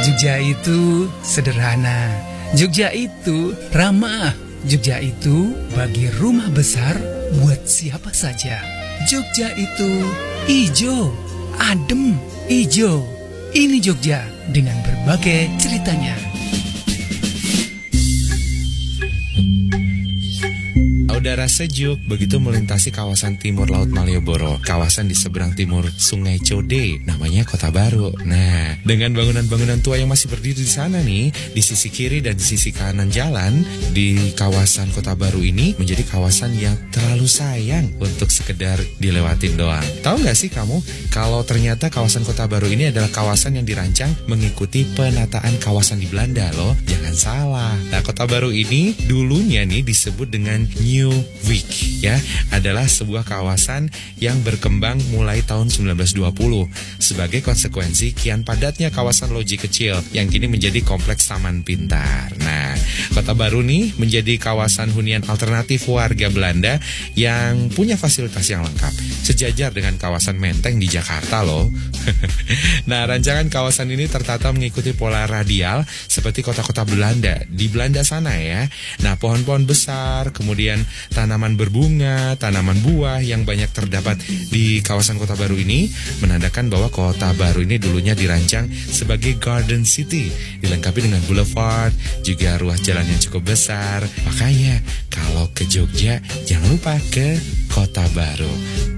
Jogja itu sederhana, Jogja itu ramah, Jogja itu bagi rumah besar buat siapa saja. Jogja itu ijo, adem, ijo. Ini Jogja dengan berbagai ceritanya. Udara sejuk begitu melintasi kawasan timur Laut Malioboro, kawasan di seberang timur Sungai Code, namanya Kota Baru. Nah, dengan bangunan-bangunan tua yang masih berdiri di sana nih, di sisi kiri dan di sisi kanan jalan, di kawasan Kota Baru ini menjadi kawasan yang terlalu sayang untuk sekedar dilewatin doang. Tahu nggak sih kamu, kalau ternyata kawasan Kota Baru ini adalah kawasan yang dirancang mengikuti penataan kawasan di Belanda loh? Jangan salah. Nah, Kota Baru ini dulunya nih disebut dengan New Wijk, ya, adalah sebuah kawasan yang berkembang mulai tahun 1920 sebagai konsekuensi kian padatnya kawasan loji kecil yang kini menjadi kompleks taman pintar. Nah, Kota Baru nih menjadi kawasan hunian alternatif warga Belanda yang punya fasilitas yang lengkap, sejajar dengan kawasan Menteng di Jakarta loh. Nah, rancangan kawasan ini tertata mengikuti pola radial seperti kota-kota Belanda di Belanda sana ya. Nah, pohon-pohon besar, kemudian tanaman berbunga, tanaman buah yang banyak terdapat di kawasan Kota Baru ini menandakan bahwa Kota Baru ini dulunya dirancang sebagai Garden City, dilengkapi dengan boulevard, juga ruas jalan yang cukup besar. Makanya kalau ke Jogja jangan lupa ke Kota Baru.